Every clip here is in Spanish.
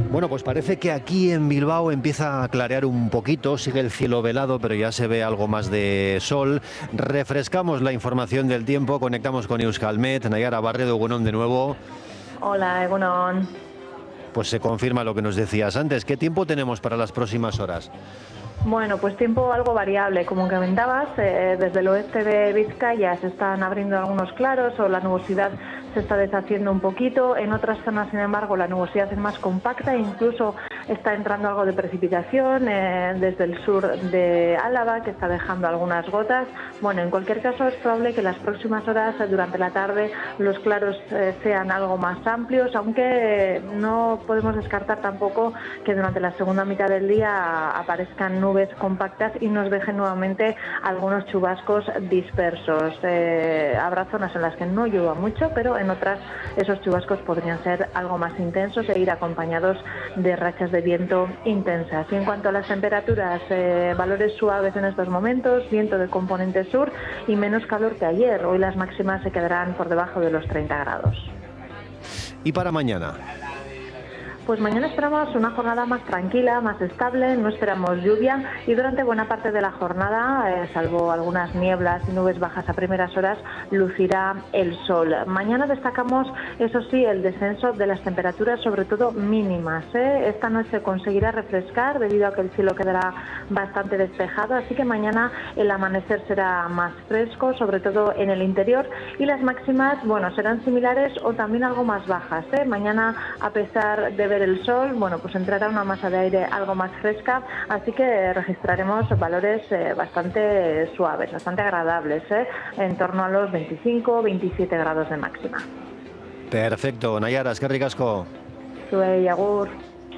Bueno, pues parece que aquí en Bilbao empieza a clarear un poquito, sigue el cielo velado, pero ya se ve algo más de sol. Refrescamos la información del tiempo, conectamos con Euskalmet, Naiara Barredo, Egunon de nuevo. Hola, Egunon. Pues se confirma lo que nos decías antes. ¿Qué tiempo tenemos para las próximas horas? Bueno, pues tiempo algo variable. Como comentabas, desde el oeste de Vizcaya se están abriendo algunos claros o la nubosidad se está deshaciendo un poquito. En otras zonas, sin embargo, la nubosidad es más compacta e incluso está entrando algo de precipitación desde el sur de Álava, que está dejando algunas gotas. Bueno, en cualquier caso es probable que las próximas horas, durante la tarde, los claros sean algo más amplios, aunque no podemos descartar tampoco que durante la segunda mitad del día aparezcan nubes compactas y nos dejen nuevamente algunos chubascos dispersos. Habrá zonas en las que no llueva mucho, pero en otras esos chubascos podrían ser algo más intensos e ir acompañados de rachas de viento intensas. Y en cuanto a las temperaturas, valores suaves en estos momentos, viento de componente sur y menos calor que ayer. Hoy las máximas se quedarán por debajo de los 30 grados. ¿Y para mañana? Pues mañana esperamos una jornada más tranquila, más estable, no esperamos lluvia y durante buena parte de la jornada, salvo algunas nieblas y nubes bajas a primeras horas, lucirá el sol. Mañana destacamos, eso sí, el descenso de las temperaturas, sobre todo mínimas. Esta noche conseguirá refrescar debido a que el cielo quedará bastante despejado, así que mañana el amanecer será más fresco, sobre todo en el interior, y las máximas, bueno, serán similares o también algo más bajas. Mañana, a pesar de ver el sol, bueno, pues entrará una masa de aire algo más fresca, así que registraremos valores bastante suaves, bastante agradables, en torno a los 25-27 grados de máxima. Perfecto, Naiara, eskerrik asko. Zuei, agur.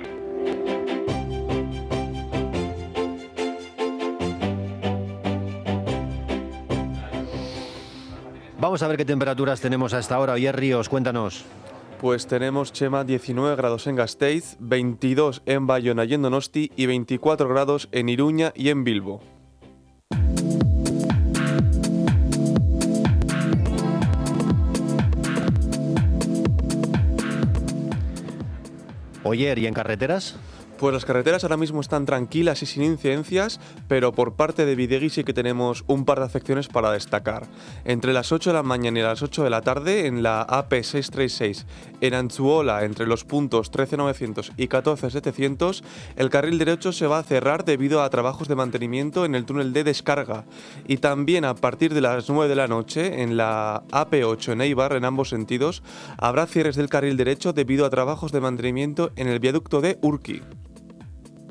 Vamos a ver qué temperaturas tenemos a esta hora. Oyer Ríos, cuéntanos. Pues tenemos, Chema, 19 grados en Gasteiz, 22 en Bayona y en Donosti y 24 grados en Iruña y en Bilbo. Oyer, ¿y en carreteras? Pues las carreteras ahora mismo están tranquilas y sin incidencias, pero por parte de Bidegui sí que tenemos un par de afecciones para destacar. Entre las 8 de la mañana y las 8 de la tarde, en la AP636, en Antzuola, entre los puntos 13.900 y 14.700, el carril derecho se va a cerrar debido a trabajos de mantenimiento en el túnel de descarga. Y también a partir de las 9 de la noche, en la AP8 en Eibar, en ambos sentidos, habrá cierres del carril derecho debido a trabajos de mantenimiento en el viaducto de Urki.